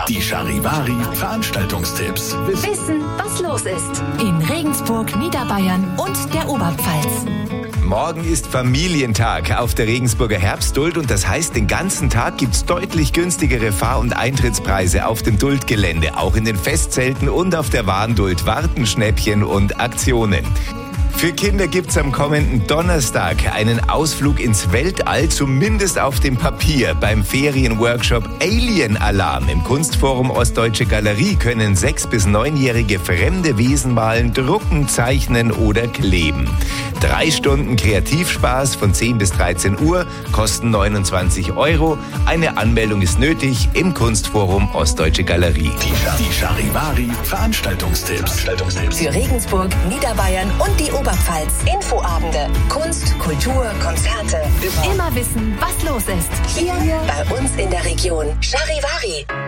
Die Charivari Veranstaltungstipps. Wissen, was los ist. In Regensburg, Niederbayern und der Oberpfalz. Morgen ist Familientag auf der Regensburger Herbstduld und das heißt, den ganzen Tag gibt's deutlich günstigere Fahr- und Eintrittspreise auf dem Duldgelände. Auch in den Festzelten und auf der Warnduld warten Schnäppchen und Aktionen. Für Kinder gibt's am kommenden Donnerstag einen Ausflug ins Weltall, zumindest auf dem Papier. Beim Ferienworkshop Alien Alarm im Kunstforum Ostdeutsche Galerie können 6- bis 9-Jährige fremde Wesen malen, drucken, zeichnen oder kleben. 3 Stunden Kreativspaß von 10 bis 13 Uhr, kosten 29 €. Eine Anmeldung ist nötig im Kunstforum Ostdeutsche Galerie. Die Charivari Veranstaltungstipps. Für Regensburg, Niederbayern und die Oberpfalz. Infoabende, Kunst, Kultur, Konzerte. Immer wissen, was los ist. Hier bei uns in der Region. Charivari.